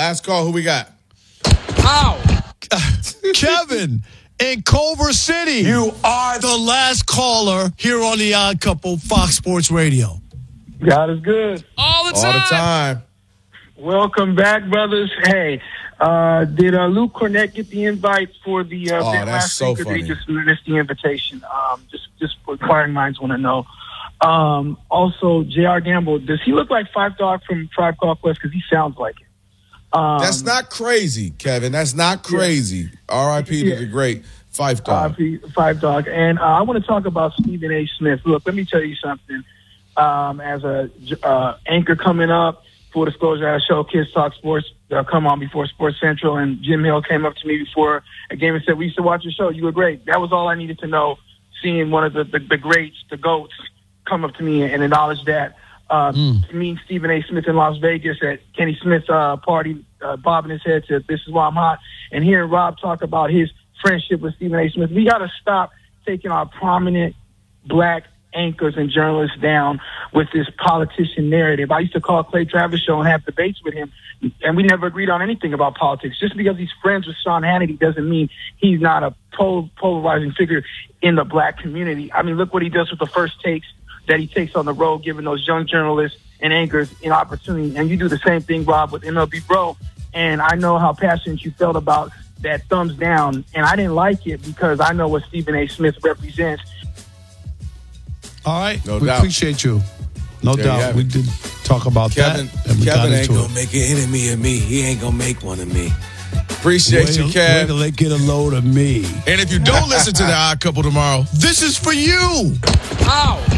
Last call. Who we got? Ow. Kevin in Culver City. You are the last caller here on The Odd Couple, Fox Sports Radio. God is good. All the time. All the time. Welcome back, brothers. Hey, did Luke Cornett get the invite for the event that's last so week, or funny. did he just missed the invitation? Just inquiring minds want to know. Also, J.R. Gamble, does he look like Five Dog from Tribe Called Quest? Because he sounds like it. That's not crazy, Kevin. That's not crazy. R.I.P. to the great Five Dog. Five Dog. And I want to talk about Stephen A. Smith. Look, let me tell you something. As a anchor coming up, full disclosure, I had a show, Kids Talk Sports, come on before Sports Central, and Jim Hill came up to me before a game and said, we used to watch your show. You were great. That was all I needed to know, seeing one of the greats, the GOATs, come up to me and acknowledge that. Meeting Stephen A. Smith in Las Vegas at Kenny Smith's party, bobbing his head to This Is Why I'm Hot, and hearing Rob talk about his friendship with Stephen A. Smith. We got to stop taking our prominent black anchors and journalists down with this politician narrative. I used to call Clay Travis show and have debates with him, and we never agreed on anything about politics. Just because he's friends with Sean Hannity doesn't mean he's not a polarizing figure in the black community. I mean, look what he does with the first takes that he takes on the road, giving those young journalists and anchors an opportunity. And you do the same thing, Rob, with MLB Bro. And I know how passionate you felt about that thumbs down. And I didn't like it because I know what Stephen A. Smith represents. All right. No we doubt. appreciate you. No There you doubt. have We it. did talk about Kevin- that. And we Kevin got ain't into gonna it. Make an enemy of me. He ain't gonna make one of me. Appreciate you, Way Kev. to get a load of me. And if you don't listen to The Odd Couple tomorrow, this is for you. Ow.